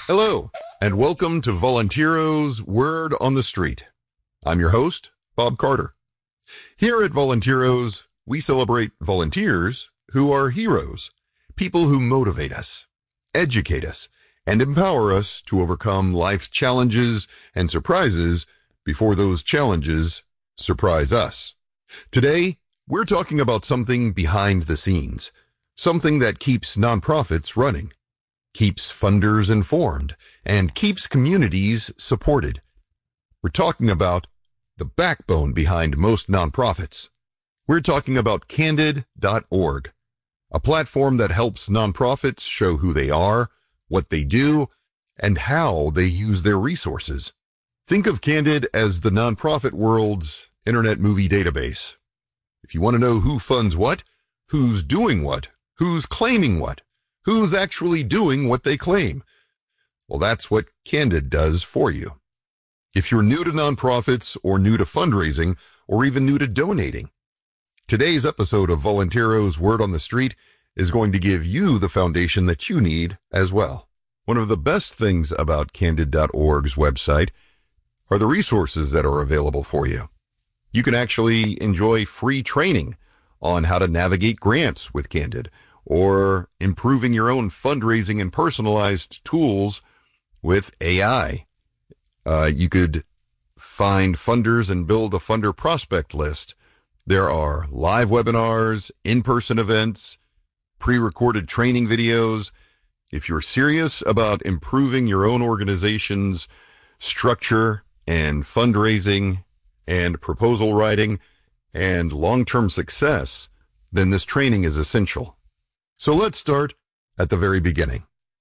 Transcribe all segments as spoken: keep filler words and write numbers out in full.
Hello, and welcome to Volunteero's Word on the Street. I'm your host, Bob Carter. Here at Volunteero's, we celebrate volunteers who are heroes, people who motivate us, educate us, and empower us to overcome life's challenges and surprises before those challenges surprise us. Today, we're talking about something behind the scenes, something that keeps nonprofits running, keeps funders informed, and keeps communities supported. We're talking about the backbone behind most nonprofits. We're talking about Candid dot org, a platform that helps nonprofits show who they are, what they do, and how they use their resources. Think of Candid as the nonprofit world's Internet Movie Database. If you want to know who funds what, who's doing what, who's claiming what, who's actually doing what they claim, well, that's what Candid does for you. If you're new to nonprofits or new to fundraising or even new to donating, today's episode of Volunteero's Word on the Street is going to give you the foundation that you need as well. One of the best things about Candid dot org's website are the resources that are available for you. You can actually enjoy free training on how to navigate grants with Candid, or improving your own fundraising and personalized tools with A I. Uh, you could find funders and build a funder prospect list. There are live webinars, in-person events, pre-recorded training videos. If you're serious about improving your own organization's structure and fundraising and proposal writing and long-term success, then this training is essential. So let's start at the very beginning.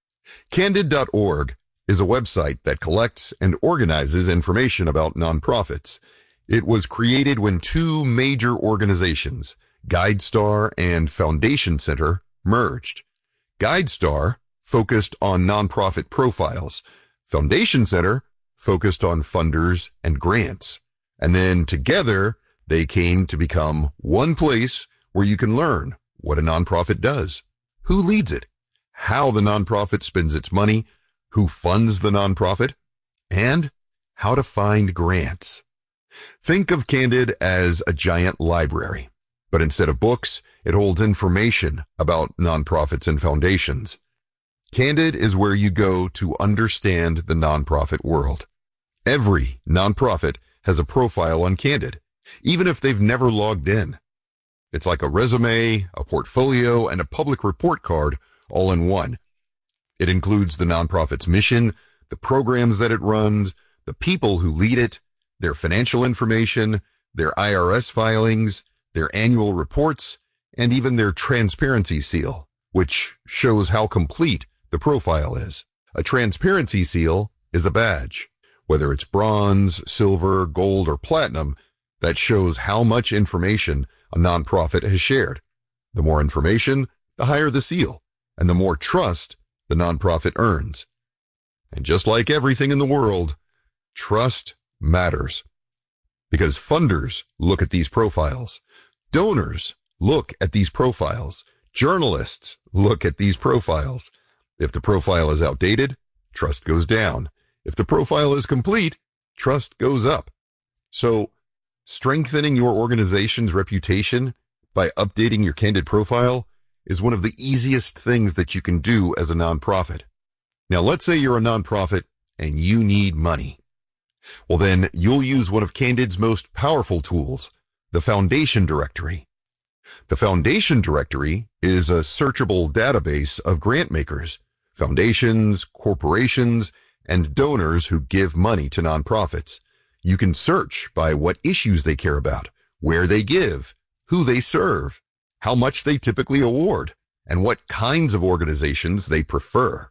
Candid dot org is a website that collects and organizes information about nonprofits. It was created when two major organizations, GuideStar and Foundation Center, merged. GuideStar focused on nonprofit profiles. Foundation Center focused on funders and grants. And then together, they came to become one place where you can learn what a nonprofit does, who leads it, how the nonprofit spends its money, who funds the nonprofit, and how to find grants. Think of Candid as a giant library, but instead of books, it holds information about nonprofits and foundations. Candid is where you go to understand the nonprofit world. Every nonprofit has a profile on Candid, even if they've never logged in. It's like a resume, a portfolio, and a public report card all in one. It includes the nonprofit's mission, the programs that it runs, the people who lead it, their financial information, their I R S filings, their annual reports, and even their transparency seal, which shows how complete the profile is. A transparency seal is a badge, whether it's bronze, silver, gold, or platinum, that shows how much information a nonprofit has shared. The more information, the higher the seal, and the more trust the nonprofit earns. And just like everything in the world, trust matters. Because funders look at these profiles, donors look at these profiles, journalists look at these profiles. If the profile is outdated, trust goes down. If the profile is complete, trust goes up. So, strengthening your organization's reputation by updating your Candid profile is one of the easiest things that you can do as a nonprofit. Now, let's say you're a nonprofit and you need money. Well, then you'll use one of Candid's most powerful tools, the Foundation Directory. The Foundation Directory is a searchable database of grant makers, foundations, corporations, and donors who give money to nonprofits. You can search by what issues they care about, where they give, who they serve, how much they typically award, and what kinds of organizations they prefer.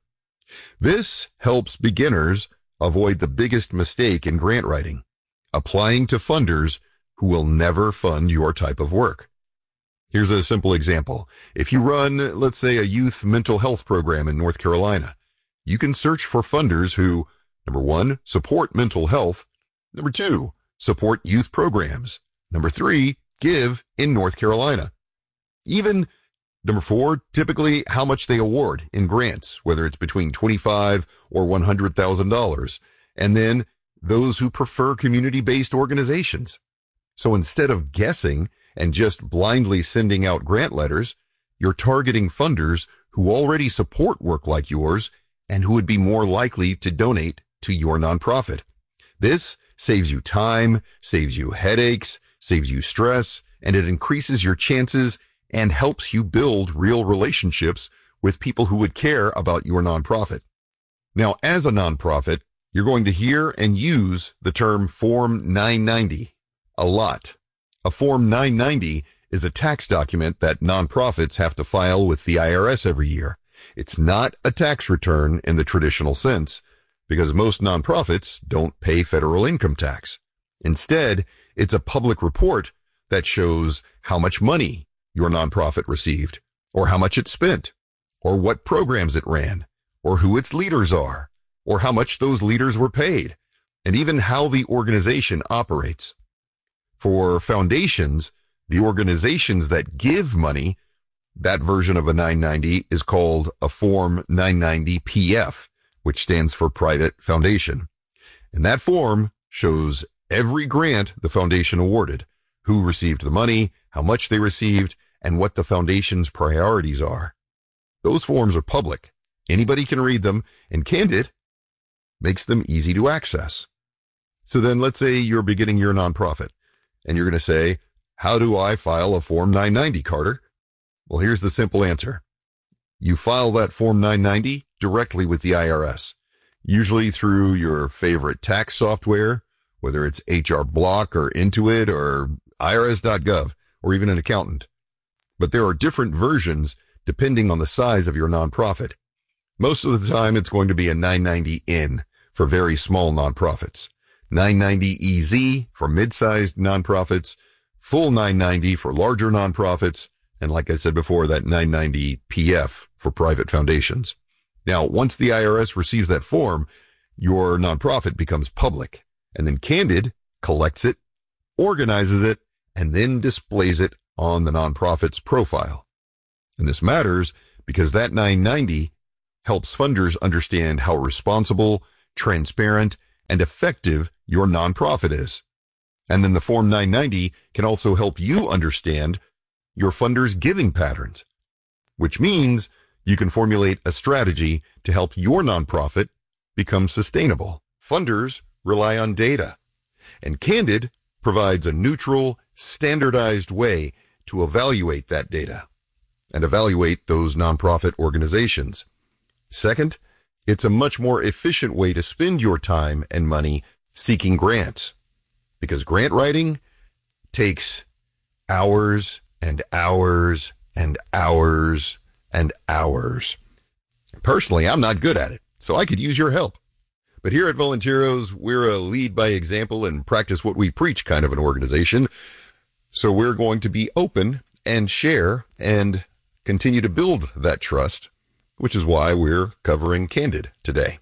This helps beginners avoid the biggest mistake in grant writing, applying to funders who will never fund your type of work. Here's a simple example. If you run, let's say, a youth mental health program in North Carolina, you can search for funders who, number one, support mental health, number two, support youth programs, number three, give in North Carolina. Even Number four, typically how much they award in grants, whether it's between twenty-five thousand dollars or one hundred thousand dollars. And then those who prefer community-based organizations. So instead of guessing and just blindly sending out grant letters, you're targeting funders who already support work like yours and who would be more likely to donate to your nonprofit. This saves you time, saves you headaches, saves you stress, and it increases your chances and helps you build real relationships with people who would care about your nonprofit. Now, as a nonprofit, you're going to hear and use the term Form nine ninety a lot. A Form nine ninety is a tax document that nonprofits have to file with the I R S every year. It's not a tax return in the traditional sense, because most nonprofits don't pay federal income tax. Instead, it's a public report that shows how much money your nonprofit received, or how much it spent, or what programs it ran, or who its leaders are, or how much those leaders were paid, and even how the organization operates. For foundations, the organizations that give money, that version of a nine ninety is called a Form nine ninety P F, which stands for Private Foundation. And that form shows every grant the foundation awarded, who received the money, how much they received, and what the foundation's priorities are. Those forms are public. Anybody can read them, and Candid makes them easy to access. So then let's say you're beginning your nonprofit, and you're going to say, how do I file a Form nine ninety, Carter? Well, here's the simple answer. You file that Form nine ninety directly with the I R S, usually through your favorite tax software, whether it's H R Block or Intuit or I R S dot gov, or even an accountant. But there are different versions depending on the size of your nonprofit. Most of the time, it's going to be a nine ninety N for very small nonprofits, nine ninety E Z for mid-sized nonprofits, full nine ninety for larger nonprofits, and like I said before, that nine ninety P F for private foundations. Now, once the I R S receives that form, your nonprofit becomes public, and then Candid collects it, organizes it, and then displays it on the nonprofit's profile. And this matters because that nine ninety helps funders understand how responsible, transparent, and effective your nonprofit is. And then the Form nine ninety can also help you understand your funders' giving patterns, which means you can formulate a strategy to help your nonprofit become sustainable. Funders rely on data, and Candid provides a neutral, standardized way to evaluate that data and evaluate those nonprofit organizations. Second, it's a much more efficient way to spend your time and money seeking grants, because grant writing takes hours and hours and hours and hours. Personally, I'm not good at it, so I could use your help. But here at Volunteeros, we're a lead by example and practice what we preach kind of an organization. So we're going to be open and share and continue to build that trust, which is why we're covering Candid today.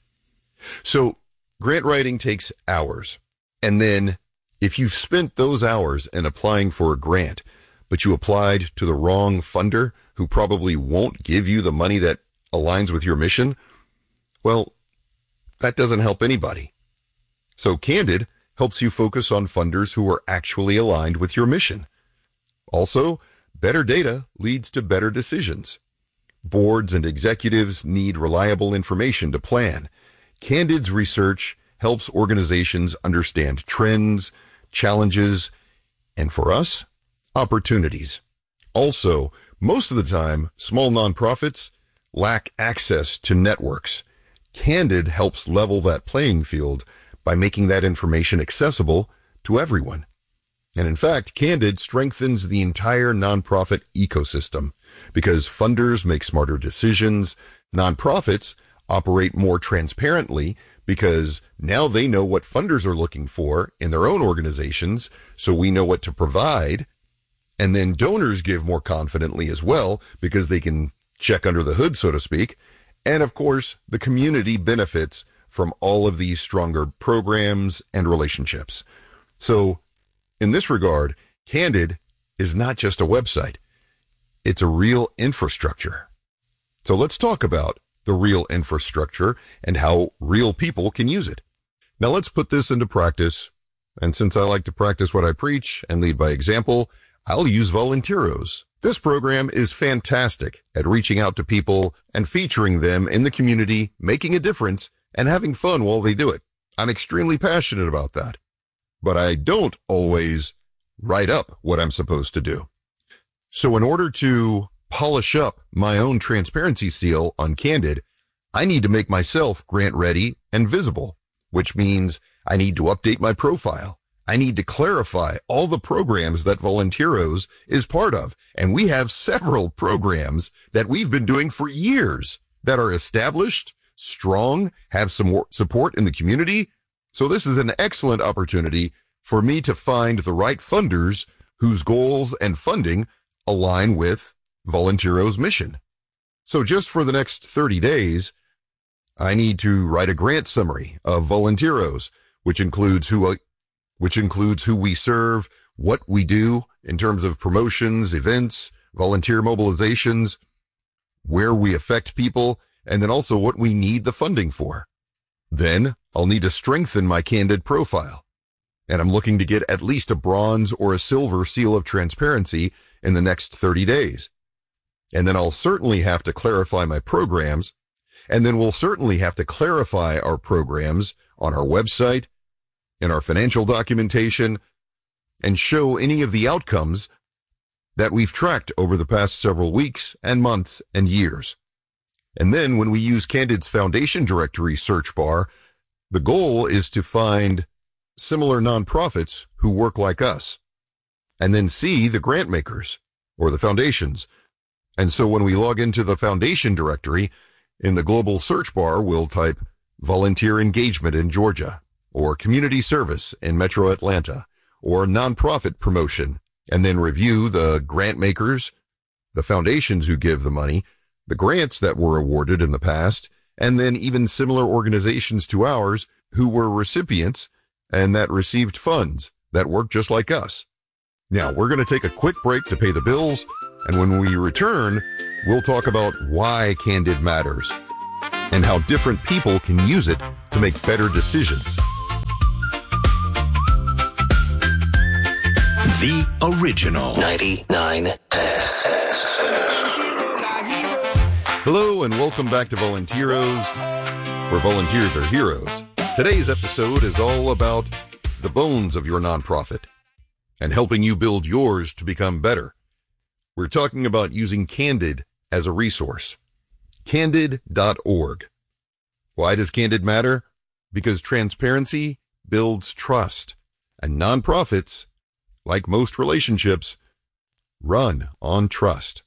So grant writing takes hours. And then if you've spent those hours in applying for a grant, but you applied to the wrong funder who probably won't give you the money that aligns with your mission, well, that doesn't help anybody. So Candid helps you focus on funders who are actually aligned with your mission. Also, better data leads to better decisions. Boards and executives need reliable information to plan. Candid's research helps organizations understand trends, challenges, and for us, opportunities. Also, most of the time, small nonprofits lack access to networks. Candid helps level that playing field by making that information accessible to everyone. And in fact, Candid strengthens the entire nonprofit ecosystem because funders make smarter decisions. Nonprofits operate more transparently because now they know what funders are looking for in their own organizations, so we know what to provide. And then donors give more confidently as well because they can check under the hood, so to speak. And of course, the community benefits from all of these stronger programs and relationships. So in this regard, Candid is not just a website. It's a real infrastructure. So let's talk about the real infrastructure and how real people can use it. Now let's put this into practice. And since I like to practice what I preach and lead by example, I'll use Volunteeros. This program is fantastic at reaching out to people and featuring them in the community, making a difference, and having fun while they do it. I'm extremely passionate about that. But I don't always write up what I'm supposed to do. So in order to polish up my own transparency seal on Candid, I need to make myself grant ready and visible, which means I need to update my profile. I need to clarify all the programs that Volunteeros is part of. And we have several programs that we've been doing for years that are established, strong, have some support in the community. So this is an excellent opportunity for me to find the right funders whose goals and funding align with Volunteeros' mission. So just for the next thirty days, I need to write a grant summary of Volunteeros, which includes who which includes who we serve, what we do in terms of promotions, events, volunteer mobilizations, where we affect people, and then also what we need the funding for. Then I'll need to strengthen my Candid profile. And I'm looking to get at least a bronze or a silver seal of transparency in the next thirty days. And then I'll certainly have to clarify my programs. And then we'll certainly have to clarify our programs on our website, in our financial documentation, and show any of the outcomes that we've tracked over the past several weeks and months and years. And then when we use Candid's Foundation Directory search bar, the goal is to find similar nonprofits who work like us, and then see the grant makers or the foundations. And so when we log into the Foundation Directory, in the global search bar, we'll type volunteer engagement in Georgia, or community service in Metro Atlanta, or nonprofit promotion, and then review the grant makers, the foundations who give the money, the grants that were awarded in the past, and then even similar organizations to ours who were recipients and that received funds that work just like us. Now, we're going to take a quick break to pay the bills, and when we return, we'll talk about why Candid matters and how different people can use it to make better decisions. The original ninety-nine X. Hello and welcome back to Volunteeros, where volunteers are heroes. Today's episode is all about the bones of your nonprofit and helping you build yours to become better. We're talking about using Candid as a resource. Candid dot org. Why does Candid matter? Because transparency builds trust, and nonprofits, like most relationships, run on trust.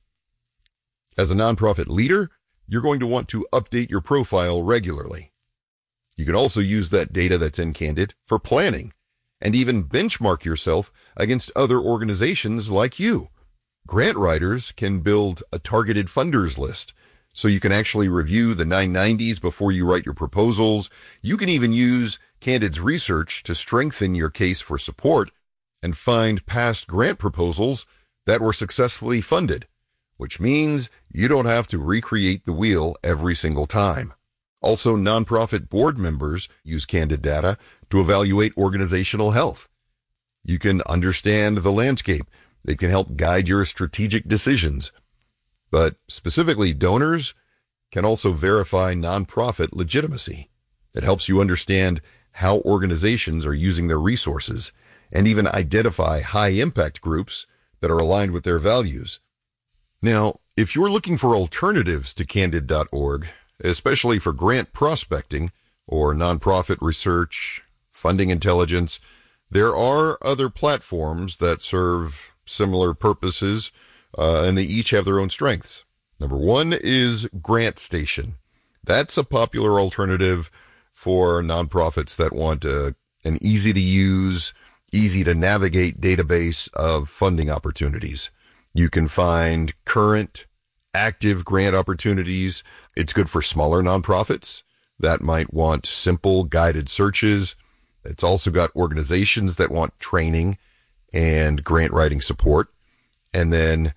As a nonprofit leader, you're going to want to update your profile regularly. You can also use that data that's in Candid for planning and even benchmark yourself against other organizations like you. Grant writers can build a targeted funders list so you can actually review the nine nineties before you write your proposals. You can even use Candid's research to strengthen your case for support and find past grant proposals that were successfully funded, which means you don't have to recreate the wheel every single time. Also, nonprofit board members use Candid data to evaluate organizational health. You can understand the landscape. It can help guide your strategic decisions. But specifically, donors can also verify nonprofit legitimacy. It helps you understand how organizations are using their resources and even identify high-impact groups that are aligned with their values. Now, if you're looking for alternatives to Candid dot org, especially for grant prospecting or nonprofit research, funding intelligence, there are other platforms that serve similar purposes, uh, and they each have their own strengths. Number one is GrantStation. That's a popular alternative for nonprofits that want a, an easy-to-use, easy-to-navigate database of funding opportunities. You can find current, active grant opportunities. It's good for smaller nonprofits that might want simple guided searches. It's also got organizations that want training and grant writing support. And then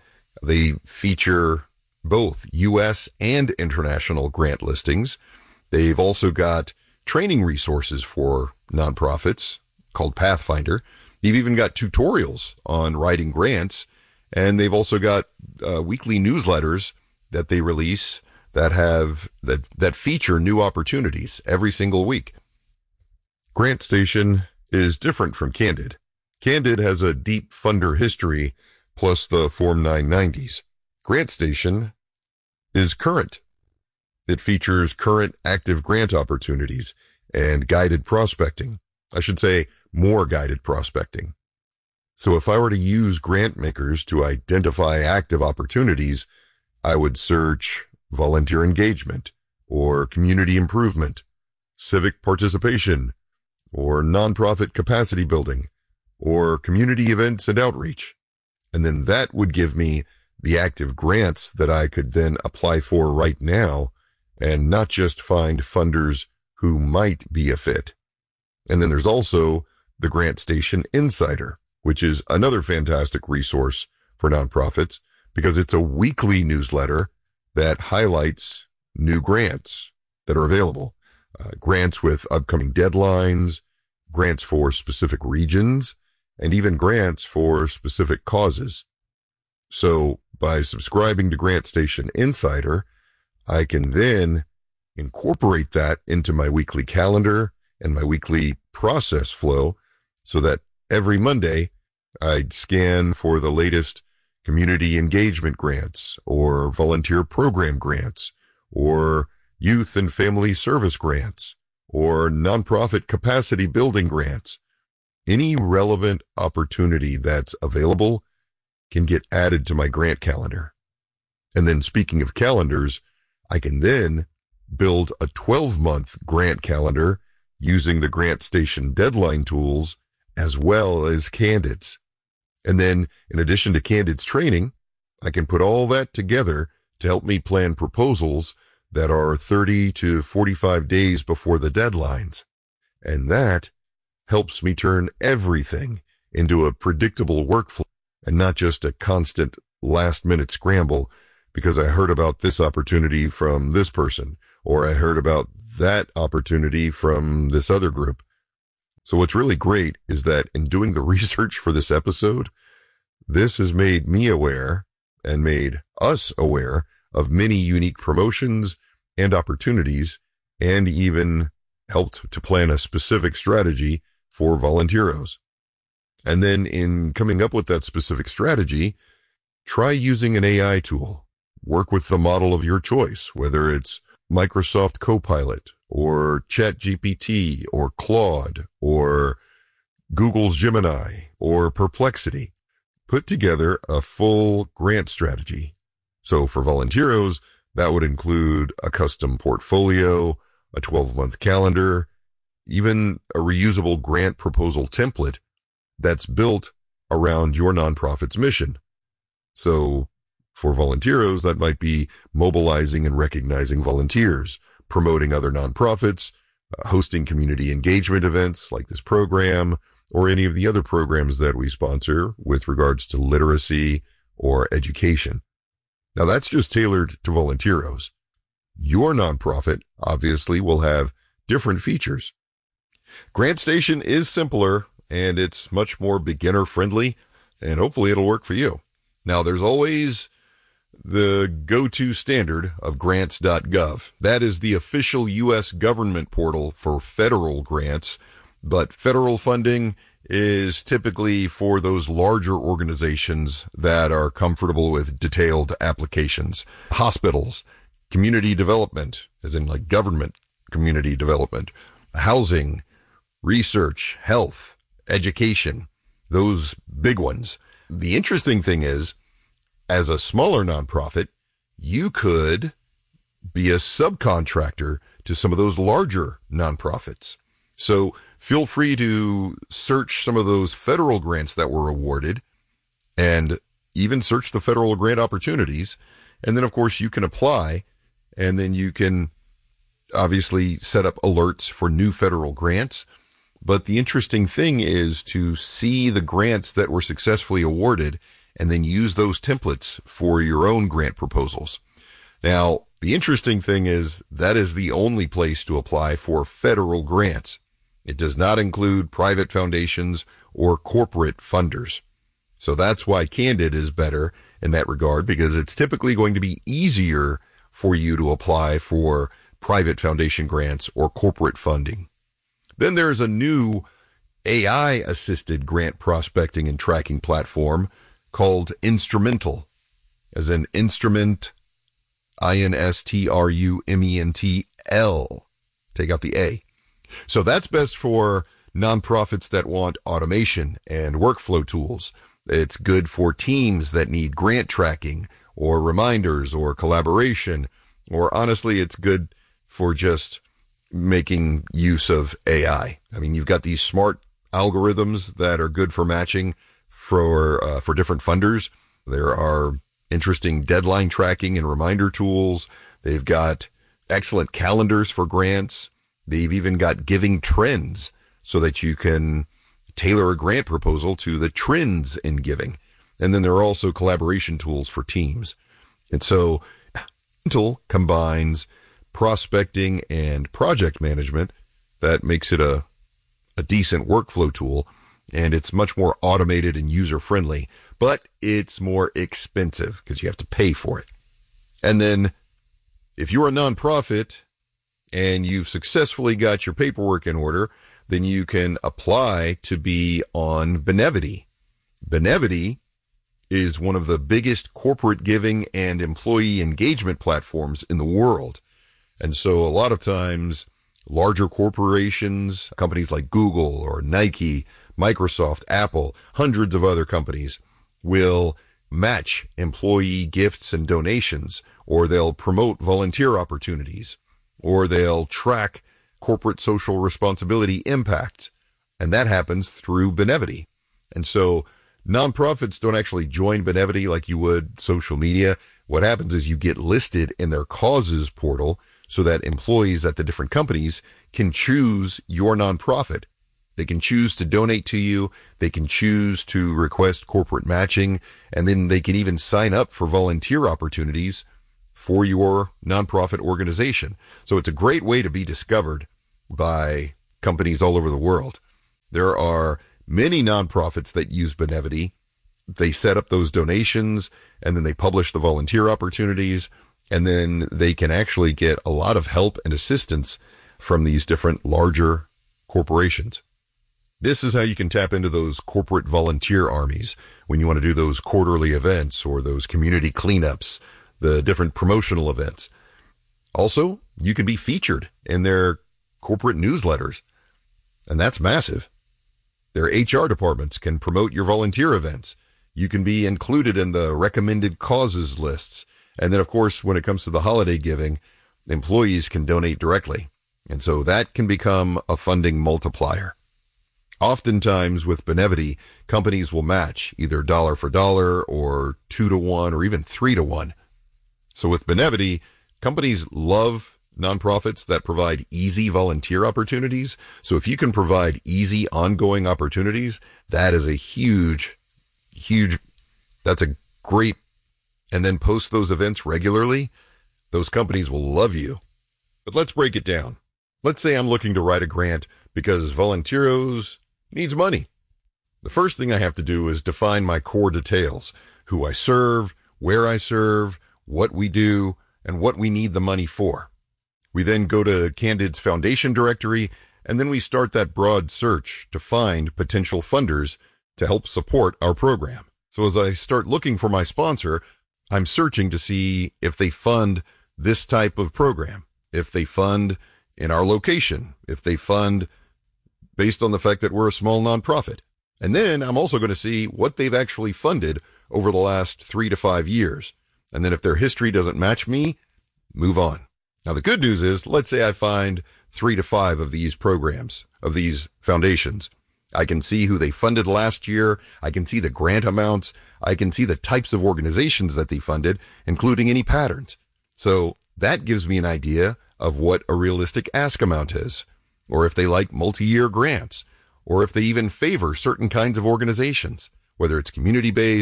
They feature both U S and international grant listings. They've also got training resources for nonprofits called Pathfinder. They've even got tutorials on writing grants, and they've also got uh, weekly newsletters that they release that have that that feature new opportunities every single week. GrantStation is different from Candid. Candid has a deep funder history plus the Form nine nineties. GrantStation is current. It features current active grant opportunities and guided prospecting. I should say more guided prospecting. So if I were to use grant makers to identify active opportunities, I would search volunteer engagement or community improvement, civic participation, or nonprofit capacity building, or community events and outreach. And then that would give me the active grants that I could then apply for right now and not just find funders who might be a fit. And then there's also the GrantStation Insider, which is another fantastic resource for nonprofits because it's a weekly newsletter that highlights new grants that are available. Uh, grants with upcoming deadlines, grants for specific regions, and even grants for specific causes. So by subscribing to GrantStation Insider, I can then incorporate that into my weekly calendar and my weekly process flow so that every Monday I'd scan for the latest community engagement grants or volunteer program grants or youth and family service grants or nonprofit capacity building grants. Any relevant opportunity that's available can get added to my grant calendar. And then speaking of calendars, I can then build a twelve-month grant calendar using the GrantStation deadline tools as well as Candid's. And then in addition to Candid's training, I can put all that together to help me plan proposals that are thirty to forty-five days before the deadlines. And that helps me turn everything into a predictable workflow and not just a constant last-minute scramble because I heard about this opportunity from this person or I heard about that opportunity from this other group. So what's really great is that in doing the research for this episode, this has made me aware and made us aware of many unique promotions and opportunities and even helped to plan a specific strategy for Volunteeros. And then in coming up with that specific strategy, try using an A I tool. Work with the model of your choice, whether it's Microsoft Copilot or ChatGPT or Claude or Google's Gemini or Perplexity. Put together a full grant strategy. So for Volunteeros, that would include a custom portfolio, a twelve-month calendar, even a reusable grant proposal template that's built around your nonprofit's mission. So for Volunteeros, that might be mobilizing and recognizing volunteers, promoting other nonprofits, uh, hosting community engagement events like this program, or any of the other programs that we sponsor with regards to literacy or education. Now that's just tailored to Volunteeros. Your nonprofit obviously will have different features. GrantStation is simpler and it's much more beginner friendly, and hopefully it'll work for you. Now there's always the go-to standard of grants dot gov. That is the official U S government portal for federal grants, but federal funding is typically for those larger organizations that are comfortable with detailed applications. Hospitals, community development, as in like government community development, housing, research, health, education, those big ones. The interesting thing is, as a smaller nonprofit, you could be a subcontractor to some of those larger nonprofits. So feel free to search some of those federal grants that were awarded and even search the federal grant opportunities. And then, of course, you can apply, and then you can obviously set up alerts for new federal grants. But the interesting thing is to see the grants that were successfully awarded and then use those templates for your own grant proposals. Now, the interesting thing is that is the only place to apply for federal grants. It does not include private foundations or corporate funders. So that's why Candid is better in that regard, because it's typically going to be easier for you to apply for private foundation grants or corporate funding. Then there's a new A I-assisted grant prospecting and tracking platform called Instrumental, as in instrument, I N S T R U M E N T L. Take out the A. So that's best for nonprofits that want automation and workflow tools. It's good for teams that need grant tracking or reminders or collaboration, or honestly, it's good for just making use of A I. I mean, you've got these smart algorithms that are good for matching for uh, for different funders. There are interesting deadline tracking and reminder tools. They've got excellent calendars for grants. They've even got giving trends so that you can tailor a grant proposal to the trends in giving. And then there are also collaboration tools for teams. And so Instrumental combines prospecting and project management. That makes it a, a decent workflow tool, and it's much more automated and user-friendly, but it's more expensive because you have to pay for it. And then if you're a nonprofit and you've successfully got your paperwork in order, then you can apply to be on Benevity. Benevity is one of the biggest corporate giving and employee engagement platforms in the world. And so a lot of times, larger corporations, companies like Google or Nike, Microsoft, Apple, hundreds of other companies will match employee gifts and donations, or they'll promote volunteer opportunities, or they'll track corporate social responsibility impact. And that happens through Benevity. And so nonprofits don't actually join Benevity like you would social media. What happens is you get listed in their causes portal so that employees at the different companies can choose your nonprofit. They can choose to donate to you. They can choose to request corporate matching, and then they can even sign up for volunteer opportunities for your nonprofit organization. So it's a great way to be discovered by companies all over the world. There are many nonprofits that use Benevity. They set up those donations, and then they publish the volunteer opportunities, and then they can actually get a lot of help and assistance from these different larger corporations. This is how you can tap into those corporate volunteer armies when you want to do those quarterly events or those community cleanups, the different promotional events. Also, you can be featured in their corporate newsletters, and that's massive. Their H R departments can promote your volunteer events. You can be included in the recommended causes lists. And then, of course, when it comes to the holiday giving, employees can donate directly. And so that can become a funding multiplier. Oftentimes with Benevity, companies will match either dollar for dollar or two to one or even three to one. So with Benevity, companies love nonprofits that provide easy volunteer opportunities. So if you can provide easy ongoing opportunities, that is a huge, huge, that's a great, and then post those events regularly, those companies will love you. But let's break it down. Let's say I'm looking to write a grant because Volunteeros needs money. The first thing I have to do is define my core details, who I serve, where I serve, what we do, and what we need the money for. We then go to Candid's foundation directory, and then we start that broad search to find potential funders to help support our program. So as I start looking for my sponsor, I'm searching to see if they fund this type of program, if they fund in our location, if they fund based on the fact that we're a small nonprofit. And then I'm also going to see what they've actually funded over the last three to five years. And then if their history doesn't match me, move on. Now, the good news is, let's say I find three to five of these programs, of these foundations. I can see who they funded last year. I can see the grant amounts. I can see the types of organizations that they funded, including any patterns. So that gives me an idea of what a realistic ask amount is, or if they like multi-year grants, or if they even favor certain kinds of organizations, whether it's community-based,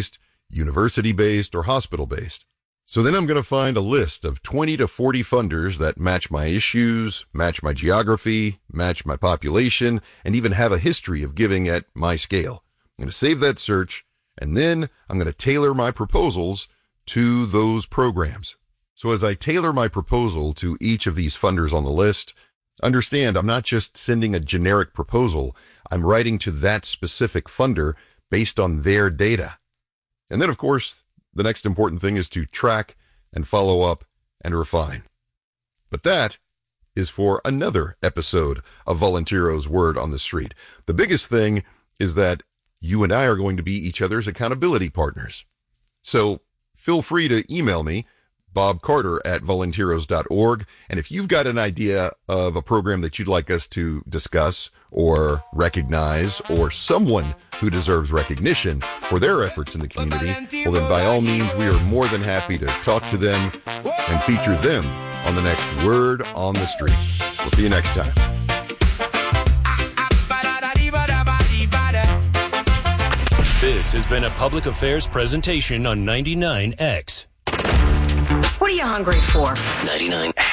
university-based or hospital-based. So then I'm going to find a list of twenty to forty funders that match my issues, match my geography, match my population, and even have a history of giving at my scale. I'm going to save that search, and then I'm going to tailor my proposals to those programs. So as I tailor my proposal to each of these funders on the list, understand I'm not just sending a generic proposal. I'm writing to that specific funder based on their data. And then, of course, the next important thing is to track and follow up and refine. But that is for another episode of Volunteero's Word on the Street. The biggest thing is that you and I are going to be each other's accountability partners. So feel free to email me, Bob Carter at volunteeros dot org. And if you've got an idea of a program that you'd like us to discuss or recognize, or someone who deserves recognition for their efforts in the community, well then by all means, we are more than happy to talk to them and feature them on the next Word on the Street. We'll see you next time. This has been a public affairs presentation on ninety-nine X. What are you hungry for? ninety-nine